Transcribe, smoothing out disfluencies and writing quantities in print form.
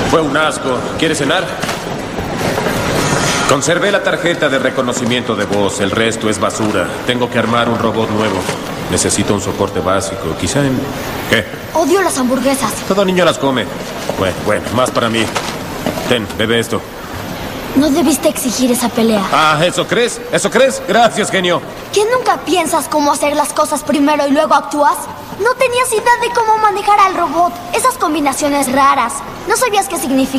Fue un asco. ¿Quieres cenar? Conservé la tarjeta de reconocimiento de voz. El resto es basura. Tengo que armar un robot nuevo. Necesito un soporte básico. Quizá en... ¿Qué? Odio las hamburguesas. Todo niño las come. Bueno, más para mí. Ten, bebe esto. No debiste exigir esa pelea. Ah, ¿eso crees? ¿Eso crees? Gracias, genio. ¿Que nunca piensas cómo hacer las cosas primero y luego actúas? No tenías idea de cómo manejar al robot. Esas combinaciones raras. ¿No sabías qué significa?